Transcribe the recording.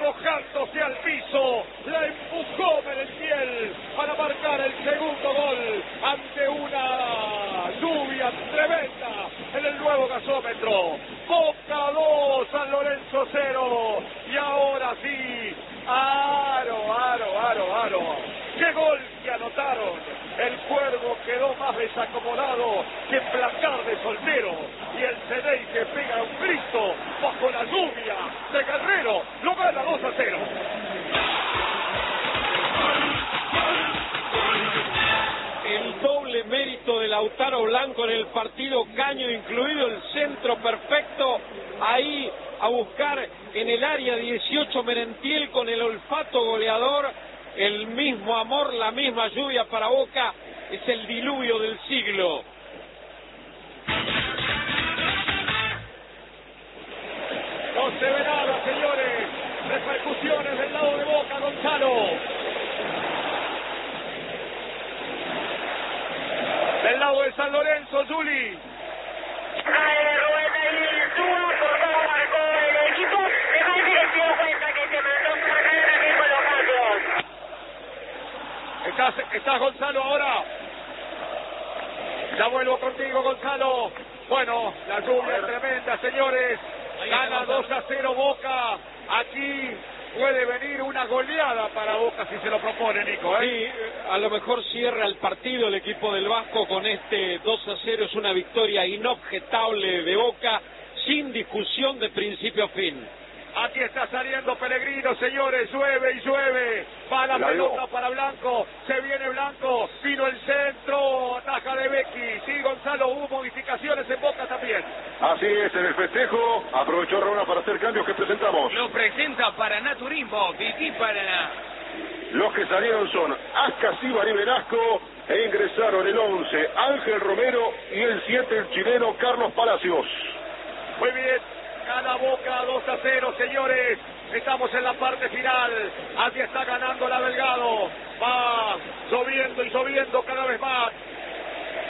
arrojándose al piso, la empujó Merentiel para marcar el segundo gol ante una lluvia tremenda en el nuevo gasómetro. Boca 2, San Lorenzo 0, y ahora sí, aro. ¡Qué gol que anotaron! El Cuervo quedó más desacomodado que placar de soltero, y el Ceney que pega un grito bajo la lluvia de Guerrero lo gana 2-0. El doble mérito de Lautaro Blanco en el partido, caño incluido, el centro perfecto, ahí a buscar en el área 18 Merentiel con el olfato goleador, el mismo amor, la misma lluvia para Boca, es el diluvio del siglo. No se ve nada, señores. Repercusiones del lado de Boca, Gonzalo. Del lado de San Lorenzo, Juli. ¿Estás Gonzalo ahora? Ya vuelvo contigo, Gonzalo. Bueno, la lluvia es tremenda, señores. Gana 2-0 Boca. Aquí puede venir una goleada para Boca si se lo propone, Nico, Sí, a lo mejor cierra el partido el equipo del Vasco con este 2-0. Es una victoria inobjetable de Boca, sin discusión de principio a fin. Aquí está saliendo Pellegrino, señores, llueve y llueve. Va la pelota para Blanco, se viene Blanco, vino el centro, ataja de Becchi. Sí, Gonzalo, hubo modificaciones en Boca también. Así es, en el festejo aprovechó Raúl para hacer cambios que presentamos. Lo presenta Paraná Turismo, Tití Paraná. Los que salieron son Ascas, Ibar y Velasco, e ingresaron el 11 Ángel Romero y el 7 el chileno Carlos Palacios. Muy bien. Gana Boca 2-0, señores. Estamos en la parte final. Aquí está ganando la Delgado. Va lloviendo y lloviendo cada vez más.